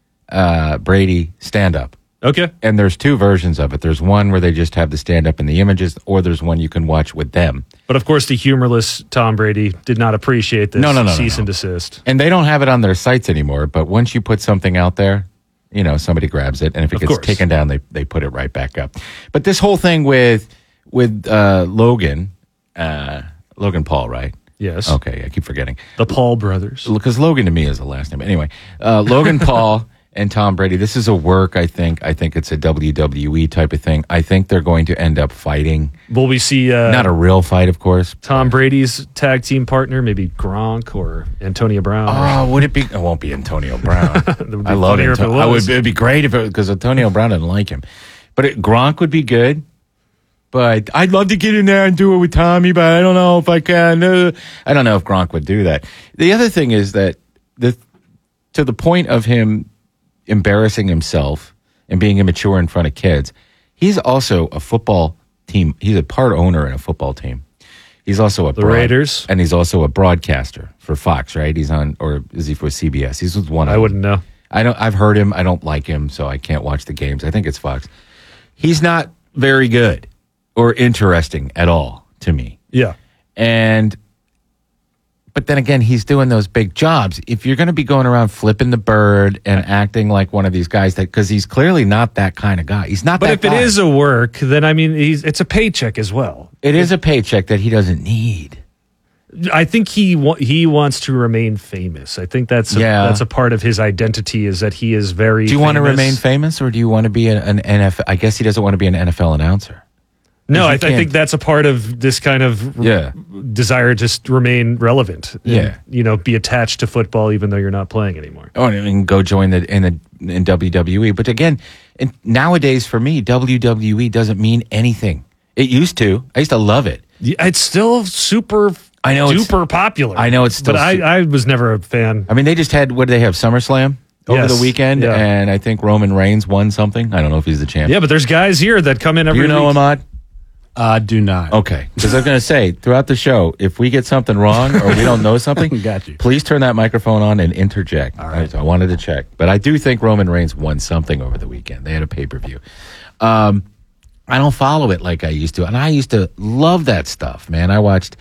uh, Brady stand up. Okay. And there's two versions of it. There's one where they just have the stand up and the images, or there's one you can watch with them. But of course, the humorless Tom Brady did not appreciate this No, no, no, no, cease no. and desist. And they don't have it on their sites anymore, but once you put something out there, you know, somebody grabs it, and if it Of gets course. taken down, they they put it right back up. But this whole thing with with uh, Logan, uh, Logan Paul, right? Yes. Okay, I keep forgetting. The Paul brothers. Because Logan to me is the last name. Anyway, uh, Logan Paul and Tom Brady, this is a work, I think. I think it's a W W E type of thing. I think they're going to end up fighting. Will we see uh, Not a real fight, of course. Tom Brady's tag team partner, maybe Gronk or Antonio Brown? Oh, would it be? It won't be Antonio Brown. That would be I love funnier if it Antonio. I would. was. It'd be great if it because Antonio Brown didn't like him, but it, Gronk would be good. But I'd love to get in there and do it with Tommy, but I don't know if I can. Uh, I don't know if Gronk would do that. The other thing is that the to the point of him embarrassing himself and being immature in front of kids, he's also a football team. He's a part owner in a football team. He's also a The broad- Raiders? and he's also a broadcaster for Fox, right? He's on, or is he for C B S? He's with one. I of them. wouldn't know. I don't. I've heard him. I don't like him, so I can't watch the games. I think it's Fox. He's not very good or interesting at all to me. Yeah. And, but then again, he's doing those big jobs. If you're going to be going around flipping the bird and acting like one of these guys, that because he's clearly not that kind of guy. He's not. But that if guy. it is a work, then I mean, he's, it's a paycheck as well. it is a paycheck that he doesn't need. I think he wa- he wants to remain famous. I think that's a, Yeah. that's a part of his identity is that he is very. Do you want to famous. remain famous, or do you want to be an, an N F L? I guess he doesn't want to be an N F L announcer. No, I, You I think can't- that's a part of this kind of Yeah. desire to just remain relevant. and, Yeah. you know, be attached to football even though you're not playing anymore. Oh, and go join the in the in W W E. But again, in, nowadays for me, W W E doesn't mean anything. It used to. I used to love it. Yeah, it's still super. I know it's- super popular. I know it's still but su- I, I was never a fan. I mean, they just had, what did they have, SummerSlam over Yes, the weekend? yeah. And I think Roman Reigns won something. I don't know if he's the champion. Yeah, but there's guys here that come in Do every you know week. Ahmad? I do not. Okay. Because I was going to say, throughout the show, if we get something wrong or we don't know something, Got you. please turn that microphone on and interject. All right. I wanted to check. But I do think Roman Reigns won something over the weekend. They had a pay-per-view. Um, I don't follow it like I used to. And I used to love that stuff, man. I watched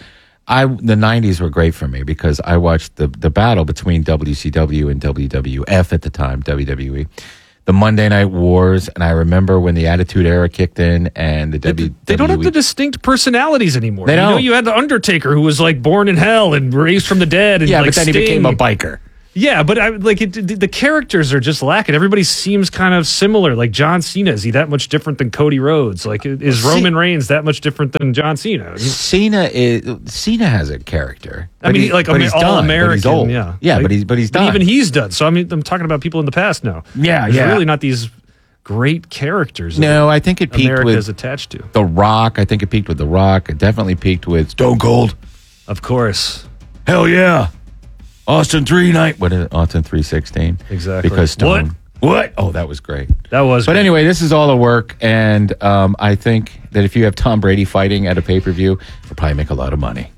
I the nineties were great for me because I watched the the battle between W C W and W W F at the time, W W E. The Monday Night Wars, and I remember when the Attitude Era kicked in, and the W W E. They don't have the distinct personalities anymore. They you don't. know, you had the Undertaker, who was like born in hell and raised from the dead. And yeah, like but then Sting. he became a biker. Yeah, but I, like it, the the characters are just lacking. Everybody seems kind of similar. Like John Cena, is he that much different than Cody Rhodes? Like is Well, Roman Reigns that much different than John Cena? Cena is Cena has a character. I mean, he, like but he's all done, but American. he's old. Yeah, yeah, like, but he's but he's but done. even he's done. So I mean, I'm talking about people in the past now. Yeah, There's yeah. really not these great characters. No, that I think it peaked America with is attached to. The Rock. I think it peaked with The Rock. It definitely peaked with Stone Cold. Of course. Hell yeah. Austin three night. What is it? Austin three sixteen. Exactly. Because Stone. What? What? Oh, that was great. That was. But great. anyway, this is all a work, and um, I think that if you have Tom Brady fighting at a pay per view, you'll probably make a lot of money.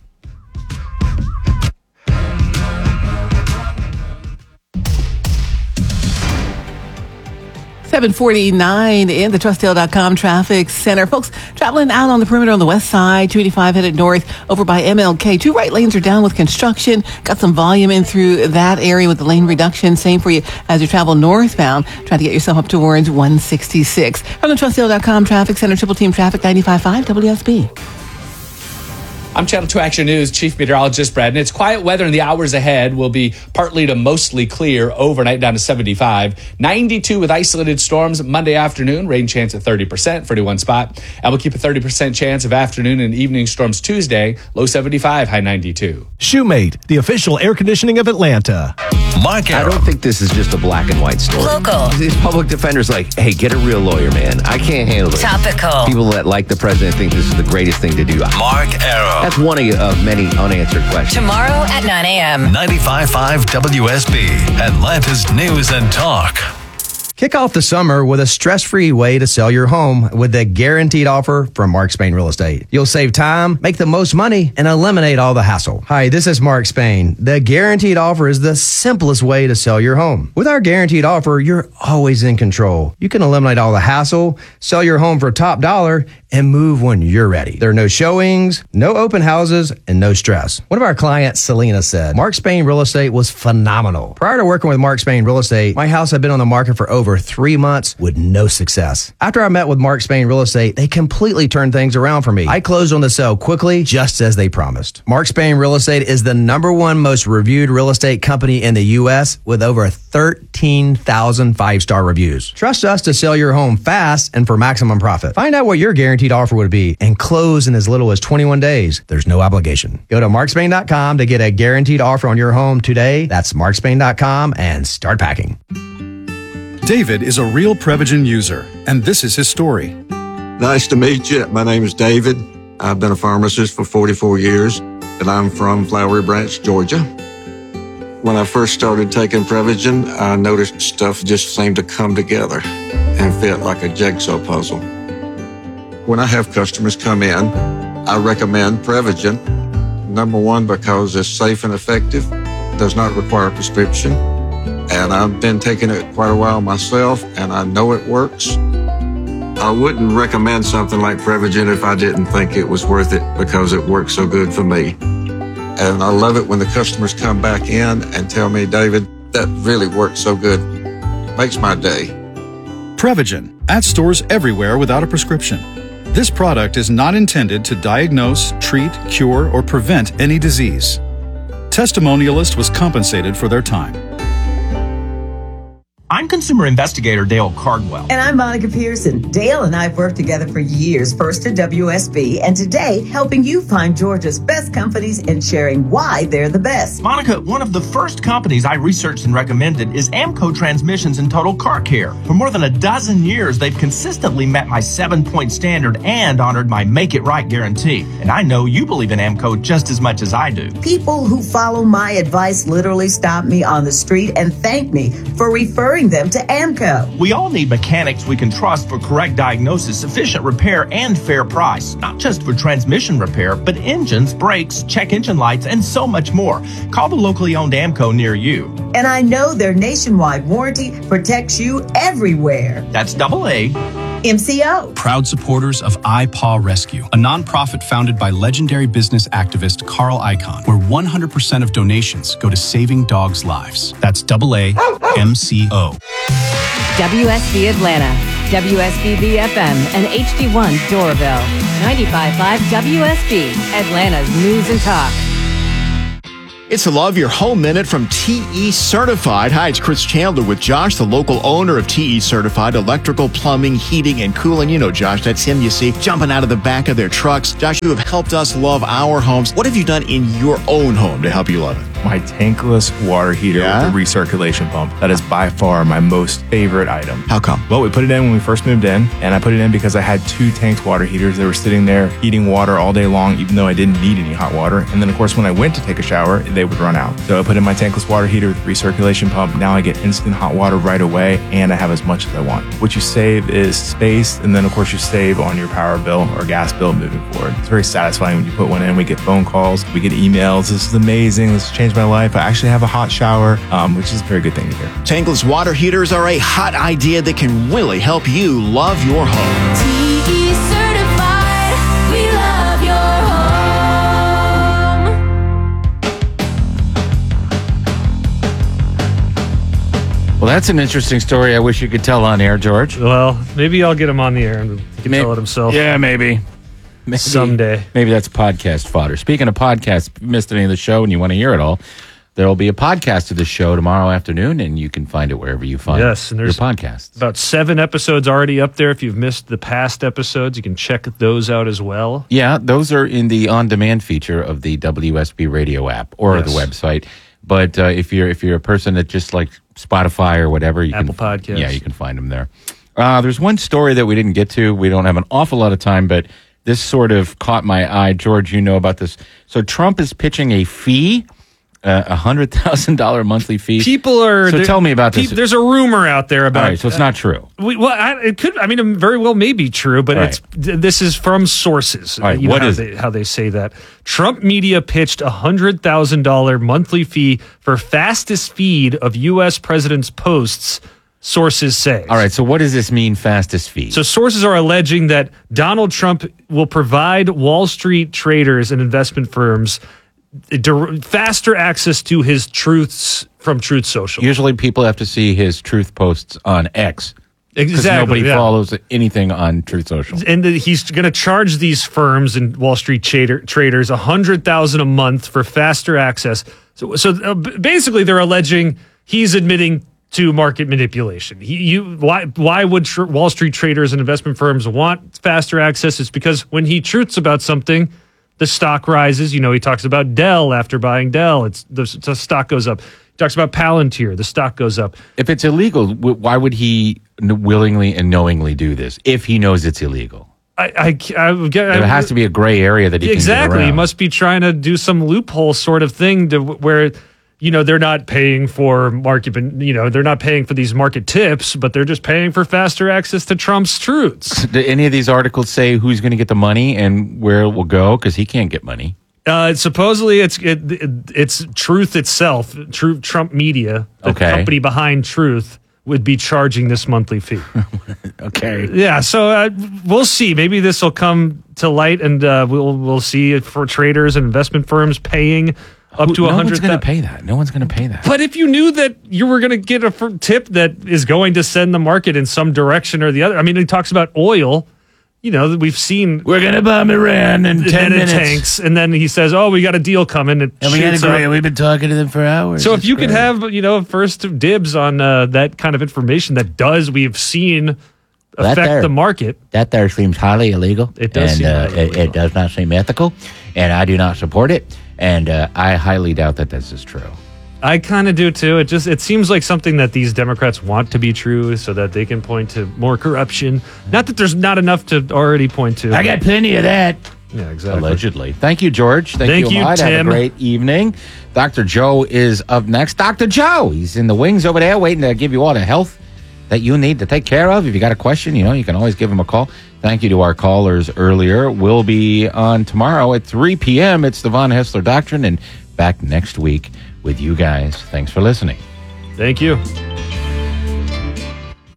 seven forty-nine in the Trustdale dot com traffic center. Folks traveling out on the perimeter on the west side, two eighty-five headed north over by M L K. Two right lanes are down with construction. Got some volume in through that area with the lane reduction. Same for you as you travel northbound, trying to get yourself up towards one sixty-six. From the Trustdale dot com traffic center, Triple Team Traffic ninety-five point five W S B. I'm Channel two Action News Chief Meteorologist Brad. And it's quiet weather in the hours ahead. Will be partly to mostly clear overnight down to seventy-five. ninety-two with isolated storms Monday afternoon. Rain chance at thirty percent, thirty-one spot. And we'll keep a thirty percent chance of afternoon and evening storms Tuesday. Low seventy-five, high ninety-two. Shoemate, the official air conditioning of Atlanta. Mark I don't think this is just a black and white story. Local. These public defenders like, hey, get a real lawyer, man. I can't handle it. Topical. People that like the president think this is the greatest thing to do. Mark Arrow. That's one of, of many unanswered questions. Tomorrow at nine a.m. ninety-five point five W S B, Atlanta's news and talk. Kick off the summer with a stress-free way to sell your home with the guaranteed offer from Mark Spain Real Estate. You'll save time, make the most money, and eliminate all the hassle. Hi, this is Mark Spain. The guaranteed offer is the simplest way to sell your home. With our guaranteed offer, you're always in control. You can eliminate all the hassle, sell your home for top dollar, and move when you're ready. There are no showings, no open houses, and no stress. One of our clients, Selena, said, Mark Spain Real Estate was phenomenal. Prior to working with Mark Spain Real Estate, my house had been on the market for over three months with no success. After I met with Mark Spain Real Estate, they completely turned things around for me. I closed on the sale quickly, just as they promised. Mark Spain Real Estate is the number one most reviewed real estate company in the U S with over thirteen thousand five-star reviews. Trust us to sell your home fast and for maximum profit. Find out what your guaranteed offer would be and close in as little as twenty-one days. There's no obligation. Go to mark spain dot com to get a guaranteed offer on your home today. That's mark spain dot com and start packing. David is a real Prevagen user, and this is his story. Nice to meet you. My name is David. I've been a pharmacist for forty-four years, and I'm from Flowery Branch, Georgia. When I first started taking Prevagen, I noticed stuff just seemed to come together and fit like a jigsaw puzzle. When I have customers come in, I recommend Prevagen. Number one, because it's safe and effective, does not require a prescription. And I've been taking it quite a while myself, and I know it works. I wouldn't recommend something like Prevagen if I didn't think it was worth it because it works so good for me. And I love it when the customers come back in and tell me, David, that really worked so good. Makes my day. Prevagen, at stores everywhere without a prescription. This product is not intended to diagnose, treat, cure, or prevent any disease. Testimonialist was compensated for their time. I'm consumer investigator Dale Cardwell. And I'm Monica Pearson. Dale and I have worked together for years, first at W S B, and today helping you find Georgia's best companies and sharing why they're the best. Monica, one of the first companies I researched and recommended is Amco Transmissions and Total Car Care. For more than a dozen years, they've consistently met my seven-point standard and honored my Make It Right guarantee. And I know you believe in Amco just as much as I do. People who follow my advice literally stop me on the street and thank me for referring them to Amco. We all need mechanics we can trust for correct diagnosis, sufficient repair, and fair price. Not just for transmission repair, but engines, brakes, check engine lights, and so much more. Call the locally owned Amco near you. And I know their nationwide warranty protects you everywhere. That's double A M C O. Proud supporters of iPaw Rescue, a nonprofit founded by legendary business activist Carl Icahn, where one hundred percent of donations go to saving dogs' lives. That's double A M C O. W S B Atlanta, W S B B F M, and H D one Doraville. ninety-five point five W S B, Atlanta's News and Talk. It's the Love Your Home Minute from T E Certified. Hi, it's Chris Chandler with Josh, the local owner of T E Certified Electrical, Plumbing, Heating, and Cooling. You know Josh, that's him you see jumping out of the back of their trucks. Josh, you have helped us love our homes. What have you done in your own home to help you love it? My tankless water heater Yeah? with the recirculation pump. That is by far my most favorite item. How come? Well, we put it in when we first moved in, and I put it in because I had two tanked water heaters. They were sitting there heating water all day long, even though I didn't need any hot water. And then, of course, when I went to take a shower, they would run out. So I put in my tankless water heater with recirculation pump. Now I get instant hot water right away, and I have as much as I want. What you save is space, and then, of course, you save on your power bill or gas bill moving forward. It's very satisfying when you put one in. We get phone calls, we get emails. This is amazing. This has changed my life. I actually have a hot shower, um, which is a very good thing to hear. Tankless water heaters are a hot idea that can really help you love your home. T E certified, we love your home. Well, that's an interesting story. I wish you could tell on air, George. Well, maybe I'll get him on the air and he can Maybe- tell it himself. Yeah, maybe. Maybe. Someday. Maybe that's podcast fodder. Speaking of podcasts, if you missed any of the show and you want to hear it all, there will be a podcast of the show tomorrow afternoon, and you can find it wherever you find Yes, and your there's podcasts. about seven episodes already up there. If you've missed the past episodes, you can check those out as well. Yeah, those are in the on-demand feature of the W S B radio app or Yes. the website. But uh, if you're if you're a person that just like Spotify or whatever, you Apple can Podcasts. Yeah, you can find them there. Uh, there's one story that we didn't get to. We don't have an awful lot of time, but this sort of caught my eye. George, you know about this. So Trump is pitching a fee, uh, a hundred thousand dollar monthly fee. People are. So there- tell me about this. peop- There's a rumor out there about. All right, so it's not true. We, well, I, it could. I mean, it very well may be true, but All it's th- this is from sources. All right, You know what how is they, how they say that? Trump media pitched a hundred thousand dollar monthly fee for fastest feed of U S president's posts. Sources say. All right, so what does this mean, fastest feed? So sources are alleging that Donald Trump will provide Wall Street traders and investment firms dir- faster access to his truths from Truth Social. Usually people have to see his truth posts on X. Because Exactly, nobody yeah. follows anything on Truth Social. And that he's going to charge these firms and Wall Street trader, traders a hundred thousand a month for faster access. So, so uh, b- basically, they're alleging he's admitting to market manipulation. He, you, why, why would tr- Wall Street traders and investment firms want faster access? It's because when he truths about something, the stock rises. You know, he talks about Dell after buying Dell. It's the, the stock goes up. He talks about Palantir. The stock goes up. If it's illegal, w- why would he n- willingly and knowingly do this if he knows it's illegal? I, I, I, would get- There has to be a gray area that he exactly. can get He around. must be trying to do some loophole sort of thing to where, you know, they're not paying for market, you know, they're not paying for these market tips, but they're just paying for faster access to Trump's truths. Do any of these articles say who's going to get the money and where it will go? Because he can't get money. Uh, supposedly, it's it, it, it's Truth itself, True Trump Media, the Okay. company behind Truth, would be charging this monthly fee. Okay. Yeah, so uh, we'll see. Maybe this will come to light, and uh, we'll we'll see it for traders and investment firms paying up Who- to a no hundred. one's going to pay that. No one's going to pay that. But if you knew that you were going to get a f- tip that is going to send the market in some direction or the other, I mean, he talks about oil. You know, we've seen we're going to bomb Iran in ten minutes. tanks, and then he says, "Oh, we got a deal coming." It And we had a shoots great, up. we've been talking to them for hours. So if It's you could great. have, you know, first dibs on uh, that kind of information that does, we've seen That affect there- the market. That there seems highly illegal. It does and, seem uh, highly it, it does not seem ethical, and I do not support it. And uh, I highly doubt that this is true. I kind of do too. It just it seems like something that these Democrats want to be true, so that they can point to more corruption. Not that there's not enough to already point to. I got plenty of that. Yeah, exactly. Allegedly. Thank you, George. Thank, Thank you, Ahmad. Have Tim. a great evening. Doctor Joe is up next. Doctor Joe, he's in the wings over there waiting to give you all the health that you need to take care of. If you got a question, you know, you can always give him a call. Thank you to our callers earlier. We'll be on tomorrow at three p.m. It's the Von Hessler Doctrine, and back next week with you guys. Thanks for listening. Thank you.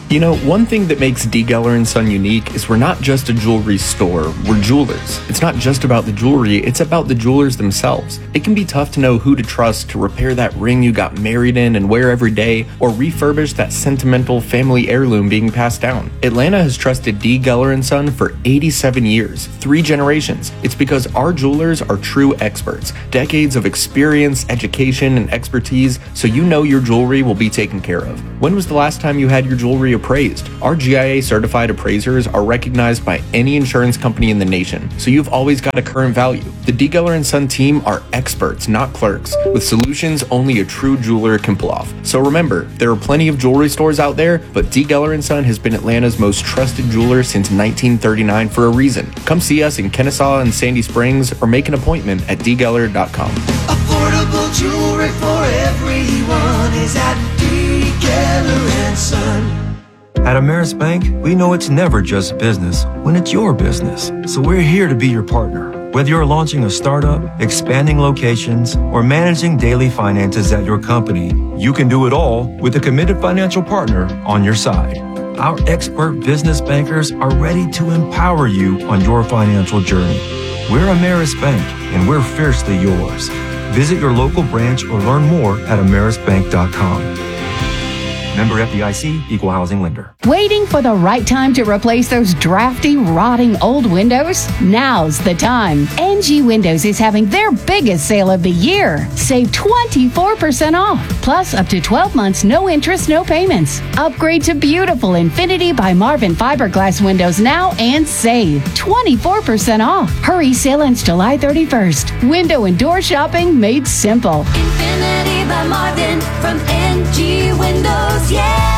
You know, one thing that makes D. Geller and Son unique is we're not just a jewelry store, we're jewelers. It's not just about the jewelry, it's about the jewelers themselves. It can be tough to know who to trust to repair that ring you got married in and wear every day, or refurbish that sentimental family heirloom being passed down. Atlanta has trusted D. Geller and Son for eighty-seven years, three generations. It's because our jewelers are true experts, decades of experience, education, and expertise, so you know your jewelry will be taken care of. When was the last time you had your jewelry appraised? Our G I A certified appraisers are recognized by any insurance company in the nation, so you've always got a current value. The D. Geller and Son team are experts, not clerks, with solutions only a true jeweler can pull off. So remember, there are plenty of jewelry stores out there, but D. Geller and Son has been Atlanta's most trusted jeweler since nineteen thirty-nine for a reason. Come see us in Kennesaw and Sandy Springs, or make an appointment at d geller dot com. Affordable jewelry for everyone is at D. Geller and Son. At Ameris Bank, we know it's never just business when it's your business. So we're here to be your partner. Whether you're launching a startup, expanding locations, or managing daily finances at your company, you can do it all with a committed financial partner on your side. Our expert business bankers are ready to empower you on your financial journey. We're Ameris Bank, and we're fiercely yours. Visit your local branch or learn more at ameris bank dot com. Member F D I C, Equal Housing Lender. Waiting for the right time to replace those drafty, rotting old windows? Now's the time. N G Windows is having their biggest sale of the year. Save twenty-four percent off, plus up to twelve months, no interest, no payments. Upgrade to beautiful Infinity by Marvin fiberglass windows now and save twenty-four percent off. Hurry, sale ends July thirty-first. Window and door shopping made simple. Infinity by Marvin from N G Windows, yeah!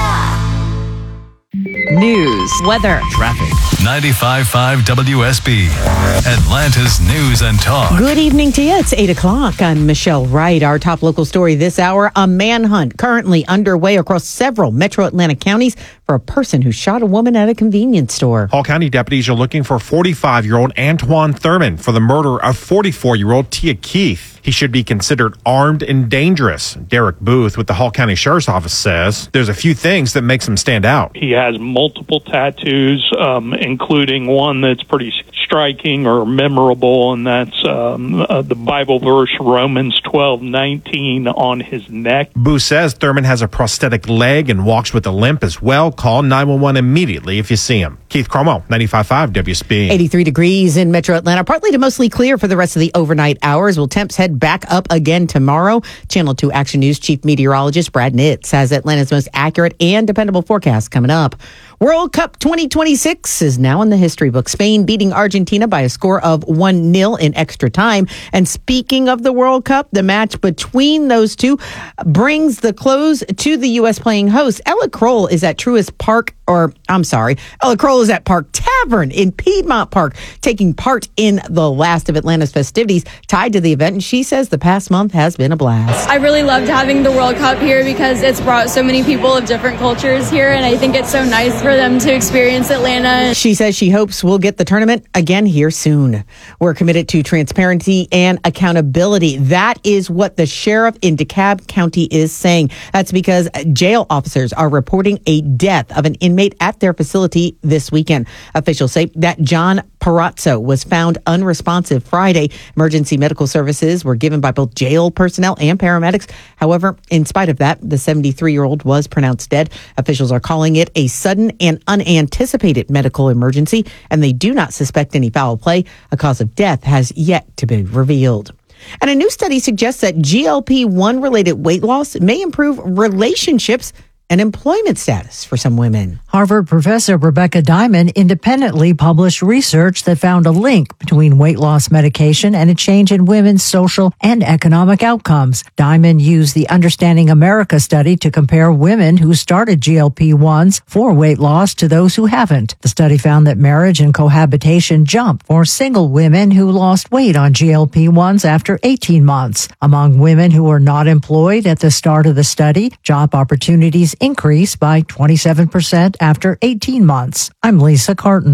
News, weather, traffic. ninety-five point five W S B, Atlanta's News and Talk. Good evening to you. It's eight o'clock. I'm Michelle Wright. Our top local story this hour, a manhunt currently underway across several metro Atlanta counties for a person who shot a woman at a convenience store. Hall County deputies are looking for forty-five-year-old Antoine Thurman for the murder of forty-four-year-old Tia Keith. He should be considered armed and dangerous. Derek Booth with the Hall County Sheriff's Office says there's a few things that makes him stand out. He has multiple tattoos, um, including one that's pretty striking or memorable, and that's um, uh, the Bible verse Romans twelve nineteen on his neck. Booth says Thurman has a prosthetic leg and walks with a limp as well. Call nine one one immediately if you see him. Keith Cromwell, ninety-five point five W S B. eighty-three degrees in metro Atlanta, partly to mostly clear for the rest of the overnight hours. Will temps head back up again tomorrow? Channel two Action News Chief Meteorologist Brad Nitz has Atlanta's most accurate and dependable forecast coming up. World Cup twenty twenty-six is now in the history book. Spain beating Argentina by a score of one nil in extra time. And speaking of the World Cup, the match between those two brings the close to the U S playing host. Ella Kroll is at Truist Park, or I'm sorry, Ella Kroll is at Park Tavern in Piedmont Park, taking part in the last of Atlanta's festivities tied to the event. And she says the past month has been a blast. I really loved having the World Cup here because it's brought so many people of different cultures here, and I think it's so nice for them to experience Atlanta. She says she hopes we'll get the tournament again here soon. We're committed to transparency and accountability. That is what the sheriff in DeKalb County is saying. That's because jail officers are reporting a death of an inmate at their facility this weekend. Officials say that John Parazzo was found unresponsive Friday. Emergency medical services were given by both jail personnel and paramedics. However, in spite of that, the seventy-three-year-old was pronounced dead. Officials are calling it a sudden and unanticipated medical emergency, and they do not suspect any foul play. A cause of death has yet to be revealed. And a new study suggests that G L P one related weight loss may improve relationships and employment status for some women. Harvard professor Rebecca Diamond independently published research that found a link between weight loss medication and a change in women's social and economic outcomes. Diamond used the Understanding America study to compare women who started G L P ones for weight loss to those who haven't. The study found that marriage and cohabitation jumped for single women who lost weight on G L P ones after eighteen months. Among women who were not employed at the start of the study, job opportunities increased by twenty-seven percent after eighteen months. I'm Lisa Carton.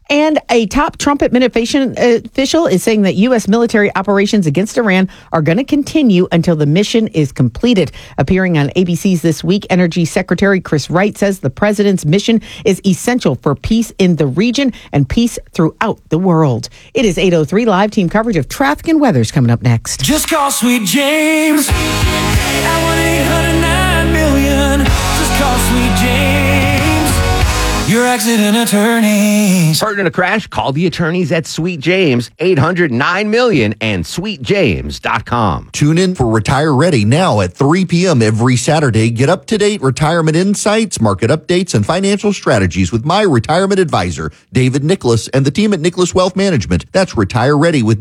And a top Trump administration official is saying that U S military operations against Iran are going to continue until the mission is completed. Appearing on A B C's This Week, Energy Secretary Chris Wright says the president's mission is essential for peace in the region and peace throughout the world. It is eight oh three. Live team coverage of traffic and weather is coming up next. Just call Sweet James at one eight hundred nine million. Just call Sweet James, your accident attorneys. Hurt in a crash? Call the attorneys at Sweet James, eight hundred nine million and sweet james dot com. Tune in for Retire Ready now at three p.m. every Saturday. Get up-to-date retirement insights, market updates, and financial strategies with my retirement advisor, David Nicholas, and the team at Nicholas Wealth Management. That's Retire Ready with